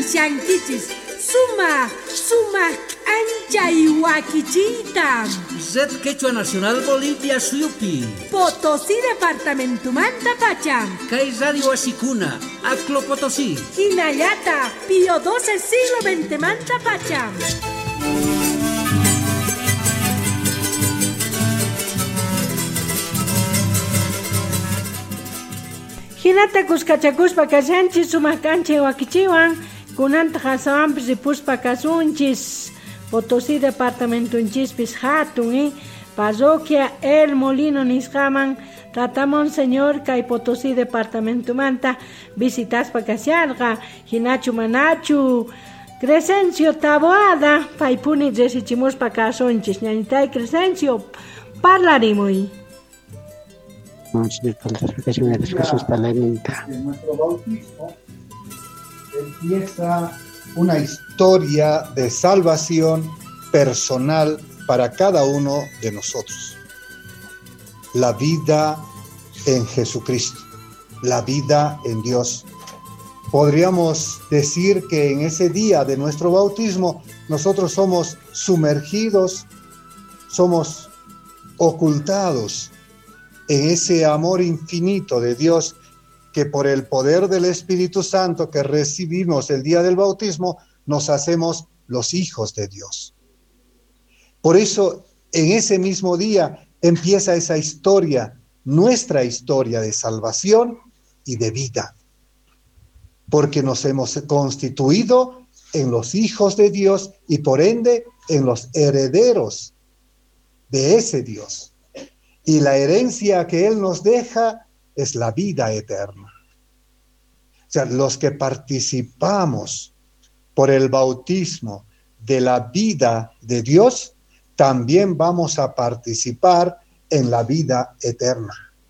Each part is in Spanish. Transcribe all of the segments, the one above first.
rishankichis sumaq ancha wakichita. Zet Quechua Nacional Bolivia suyupi. Potosí departamentumanta pacham. Kay Radio Asikuna, Aclo Potosí. Hinallata, Pío XII siglo XX manta pacham. Hinata kuskachakuspa kashanchis sumaq kancha wakichiwan kunanta hasawanpis ripuspa kasunchis Potosí departamentunchispis hatun parroquia El Molino nisqaman tatamon señor kay Potosí departamentumanta visitaspa kasiarqa hinachu manachu Crescencio Taboada paypuni resichimuspa kasunchis ñañitay Crescencio parlarimuy. En nuestro bautismo empieza una historia de salvación personal para cada uno de nosotros. La vida en Jesucristo, la vida en Dios. Podríamos decir que en ese día de nuestro bautismo nosotros somos sumergidos, somos ocultados en ese amor infinito de Dios que por el poder del Espíritu Santo que recibimos el día del bautismo, nos hacemos los hijos de Dios. Por eso, en ese mismo día empieza esa historia, nuestra historia de salvación y de vida, porque nos hemos constituido en los hijos de Dios y por ende en los herederos de ese Dios. Y la herencia que Él nos deja es la vida eterna. O sea, los que participamos por el bautismo de la vida de Dios, también vamos a participar en la vida eterna.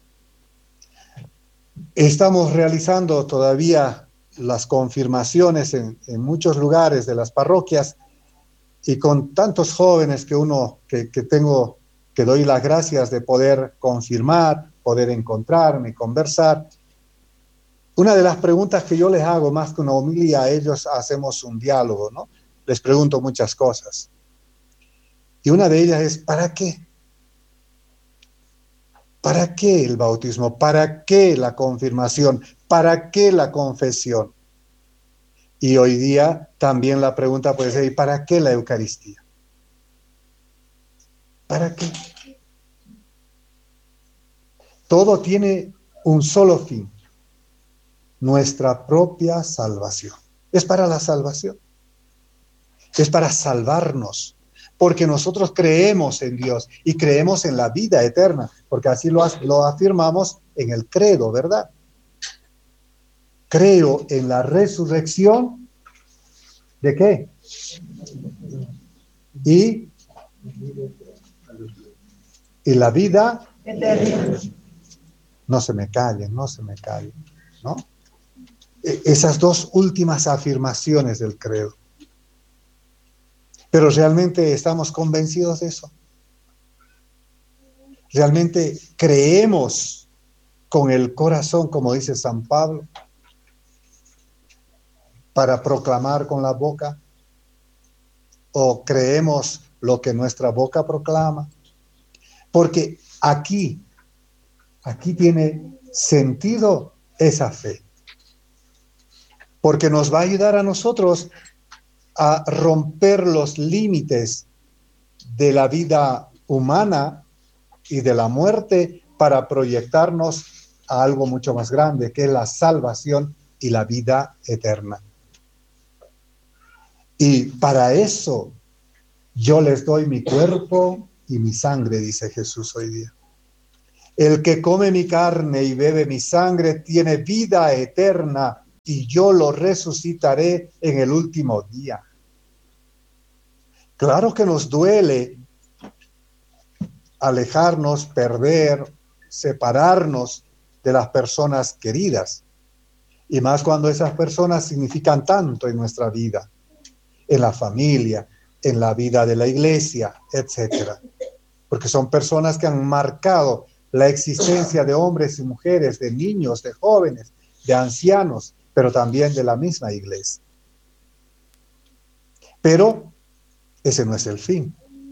Estamos realizando todavía las confirmaciones en muchos lugares de las parroquias y con tantos jóvenes que doy las gracias de poder confirmar, poder encontrarme, conversar. Una de las preguntas que yo les hago, más que una homilía, a ellos hacemos un diálogo, ¿no? Les pregunto muchas cosas. Y una de ellas es, ¿para qué? ¿Para qué el bautismo? ¿Para qué la confirmación? ¿Para qué la confesión? Y hoy día también la pregunta puede ser, ¿y para qué la Eucaristía? ¿Para qué? Todo tiene un solo fin, nuestra propia salvación. Es para la salvación, es para salvarnos, porque nosotros creemos en Dios y creemos en la vida eterna, porque así lo afirmamos en el credo, ¿verdad? Creo en la resurrección, ¿de qué? Y la vida eterna. No se me callen, ¿no? Esas dos últimas afirmaciones del credo. Pero realmente estamos convencidos de eso. Realmente creemos con el corazón, como dice San Pablo, para proclamar con la boca, o creemos lo que nuestra boca proclama. Porque aquí tiene sentido esa fe. Porque nos va a ayudar a nosotros a romper los límites de la vida humana y de la muerte para proyectarnos a algo mucho más grande, que es la salvación y la vida eterna. Y para eso yo les doy mi cuerpo y mi sangre, dice Jesús hoy día. El que come mi carne y bebe mi sangre tiene vida eterna y yo lo resucitaré en el último día. Claro que nos duele alejarnos, perder, separarnos de las personas queridas. Y más cuando esas personas significan tanto en nuestra vida, en la familia, en la vida de la iglesia, etcétera. Porque son personas que han marcado la existencia de hombres y mujeres, de niños, de jóvenes, de ancianos, pero también de la misma iglesia. Pero ese no es el fin.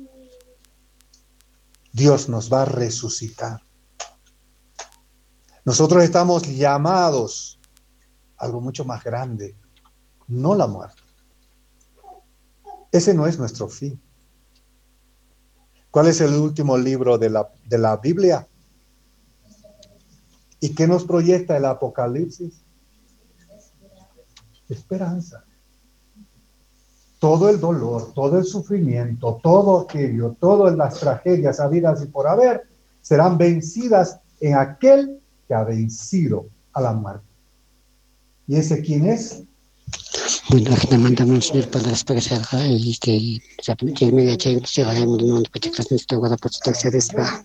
Dios nos va a resucitar. Nosotros estamos llamados a algo mucho más grande, no la muerte. Ese no es nuestro fin. ¿Cuál es el último libro de la Biblia? ¿Y qué nos proyecta el Apocalipsis? Esperanza. Todo el dolor, todo el sufrimiento, todo aquello, todas las tragedias habidas y por haber, serán vencidas en aquel que ha vencido a la muerte. ¿Y ese quién es? Bueno, aquí mandamos ver para las parejas y que ya me ha hecho se va a morir no te creas ni esto va a poder ser esta.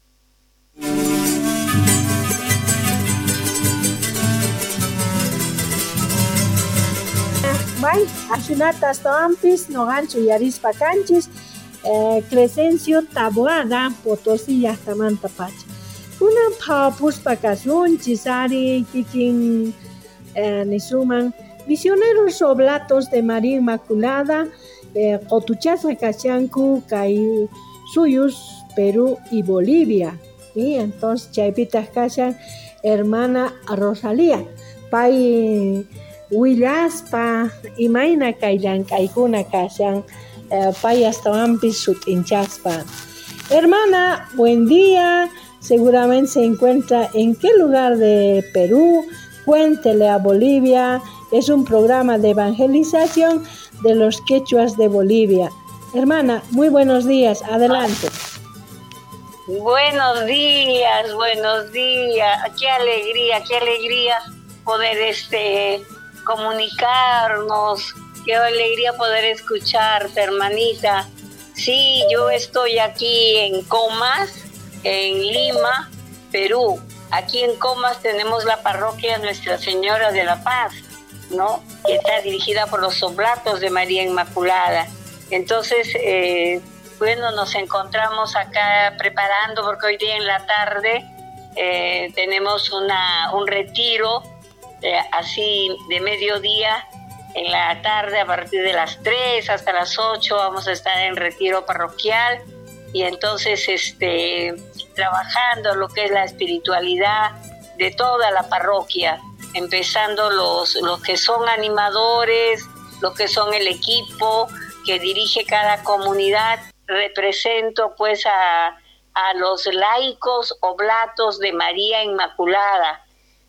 May, ashunatas toampis, nogancho yarispa canchis, Crescencio Taboada, Potosí, Yastamanta Pacha. Una papus vacación, chisari, kikin, nisuman, misioneros oblatos de María Inmaculada, Cotuchaza, Cachancu, Cay, Suyus, Perú y Bolivia. Y entonces, Chaipitas Cachan, hermana Rosalía, Pai. Willaspa, Imaina Kailan Kaikuna Kashan, Payastawampis Sutinchaspa. Hermana, buen día. Seguramente se encuentra en qué lugar de Perú. Cuéntele a Bolivia. Es un programa de evangelización de los quechuas de Bolivia. Hermana, muy buenos días. Adelante. Buenos días. Qué alegría poder comunicarnos. Qué alegría poder escucharte, hermanita. Sí, yo estoy aquí en Comas, en Lima, Perú. Aquí en Comas tenemos la parroquia Nuestra Señora de la Paz, ¿no? Que está dirigida por los Oblatos de María Inmaculada. Entonces, nos encontramos acá preparando, porque hoy día en la tarde tenemos un retiro, así de mediodía. En la tarde, a partir de las 3 hasta las 8, vamos a estar en retiro parroquial y entonces trabajando lo que es la espiritualidad de toda la parroquia, empezando los que son animadores, los que son el equipo que dirige cada comunidad. Represento pues a los laicos oblatos de María Inmaculada.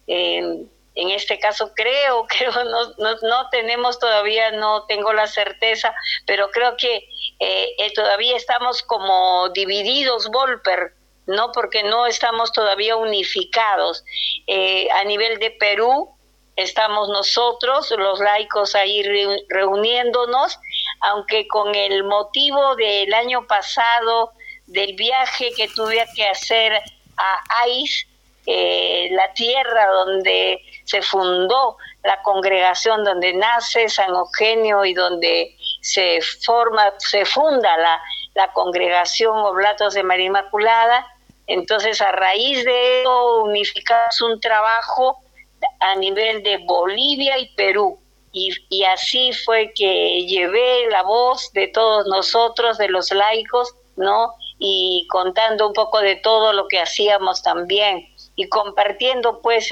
En este caso creo no tenemos todavía, no tengo la certeza, pero creo que todavía estamos como divididos, Volper, ¿no? Porque no estamos todavía unificados. A nivel de Perú estamos nosotros, los laicos, ahí reuniéndonos, aunque con el motivo del año pasado, del viaje que tuve que hacer a Ais, la tierra donde se fundó la congregación, donde nace San Eugenio y donde se funda la congregación Oblatos de María Inmaculada. Entonces, a raíz de eso, unificamos un trabajo a nivel de Bolivia y Perú. Y así fue que llevé la voz de todos nosotros, de los laicos, ¿no? Y contando un poco de todo lo que hacíamos también. Y compartiendo pues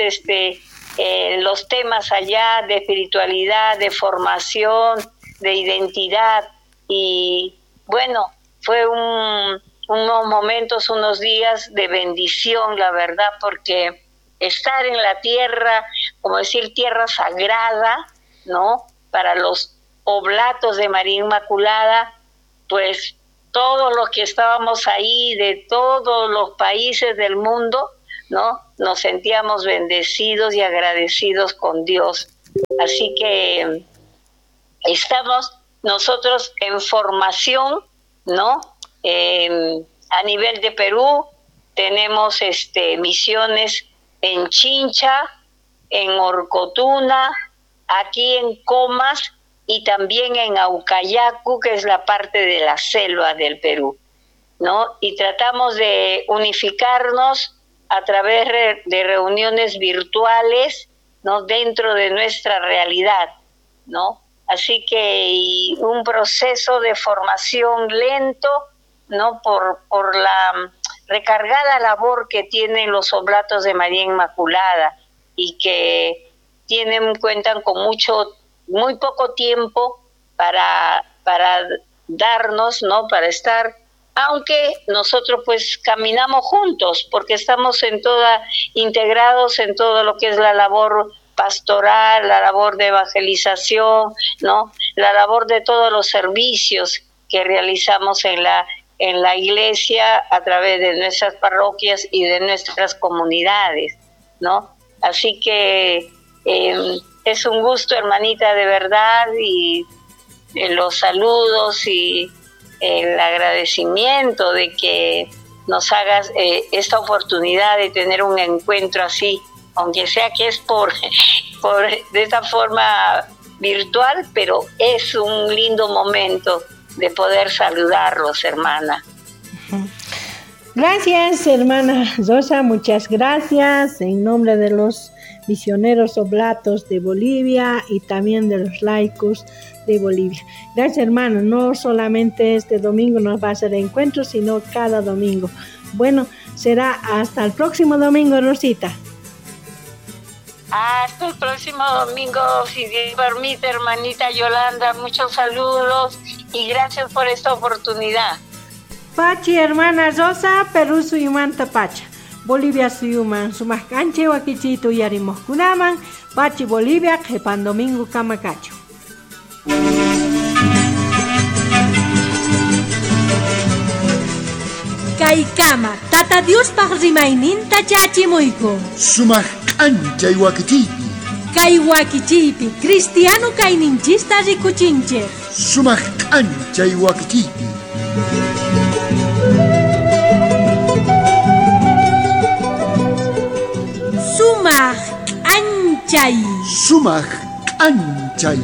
los temas allá de espiritualidad, de formación, de identidad. Y bueno, fue unos momentos, unos días de bendición, la verdad, porque estar en la tierra, como decir, tierra sagrada, ¿no? Para los oblatos de María Inmaculada, pues todos los que estábamos ahí, de todos los países del mundo, ¿no? Nos sentíamos bendecidos y agradecidos con Dios. Así que estamos nosotros en formación, ¿no? A nivel de Perú tenemos misiones en Chincha, en Orcotuna, aquí en Comas y también en Aucayacu, que es la parte de la selva del Perú, ¿no? Y tratamos de unificarnos a través de reuniones virtuales, ¿no? Dentro de nuestra realidad, ¿no? Así que un proceso de formación lento, ¿no? Por la recargada labor que tienen los oblatos de María Inmaculada y que cuentan con muy poco tiempo para darnos, ¿no? Para estar, aunque nosotros pues caminamos juntos, porque estamos integrados en todo lo que es la labor pastoral, la labor de evangelización, ¿no? La labor de todos los servicios que realizamos en la iglesia a través de nuestras parroquias y de nuestras comunidades, ¿no? Así que es un gusto, hermanita, de verdad, y los saludos y el agradecimiento de que nos hagas esta oportunidad de tener un encuentro así, aunque sea que es por de esta forma virtual, pero es un lindo momento de poder saludarlos, hermana. Gracias, hermana Rosa, muchas gracias en nombre de los misioneros oblatos de Bolivia y también de los laicos de Bolivia. Gracias, hermano. No solamente este domingo nos va a hacer encuentros, sino cada domingo. Bueno, será hasta el próximo domingo, Rosita. Hasta el próximo domingo, si Dios permite, hermanita Yolanda. Muchos saludos y gracias por esta oportunidad. Pachi, hermana Rosa, Perú suyuman tapacha. Bolivia suyuman sumas canche wakichito yarimos kunaman. Pachi Bolivia, jepan domingo kamakacho. Kaikama, tata Dios pagrimaininta chachimuiko. Sumas cancha y wakichipi. Kai wakichipi, cristiano kaininchista rikuchinche. Sumas cancha y wakichipi. Sumaq anchay. Sumas cancha.